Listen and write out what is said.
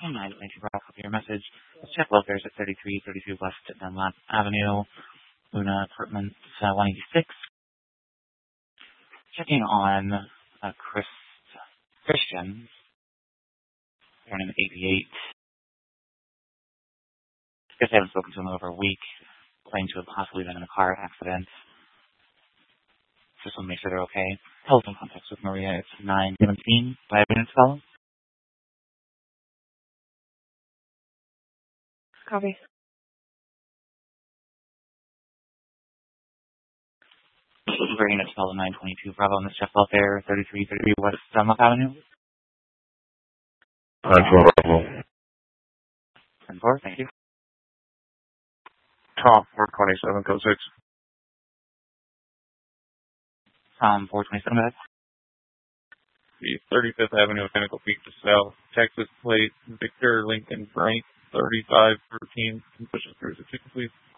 I don't need to wrap up your message. Check welfares at 3332 West Dunlap Avenue, Luna Apartments 186. Checking on Christian, born in 88. Guess I haven't spoken to him in over a week. Claimed to have possibly been in a car accident. Just want to make sure they're okay. Telephone contacts with Maria. It's 917 by evidence fellow. Copy. Bringing it to fellow 922 Bravo on the check welfare 3333 West Dunlap Avenue. 912 10-4, thank you. Tom, 427, code 6. 427, guys. The 35th Avenue, Pinnacle Peak to South, Texas plate, Victor Lincoln Frank, 3513. Can you push us through the ticket, please?